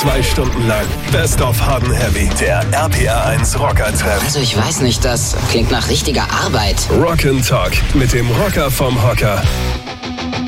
2 Stunden lang Best of Hard and Heavy. Der RPR1 Rocker-Treff. Also ich weiß nicht, das klingt nach richtiger Arbeit. Rock and Talk mit dem Rocker vom Hocker.